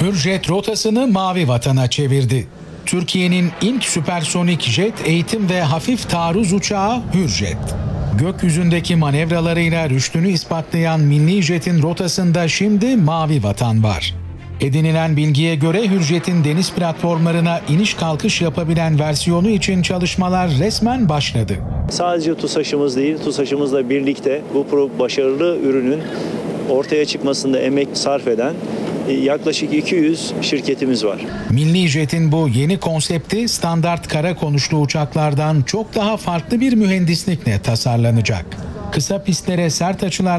Hürjet rotasını mavi vatana çevirdi. Türkiye'nin ilk süpersonik jet eğitim ve hafif taarruz uçağı Hürjet. Gökyüzündeki manevralarıyla rüştünü ispatlayan milli jetin rotasında şimdi mavi vatan var. Edinilen bilgiye göre Hürjet'in deniz platformlarına iniş kalkış yapabilen versiyonu için çalışmalar resmen başladı. Sadece TUSAŞ'ımız değil, TUSAŞ'ımızla birlikte bu başarılı ürünün ortaya çıkmasında emek sarf eden yaklaşık 200 şirketimiz var. Milli Jet'in bu yeni konsepti standart kara konuşlu uçaklardan çok daha farklı bir mühendislikle tasarlanacak. Kısa pistlere sert açılarla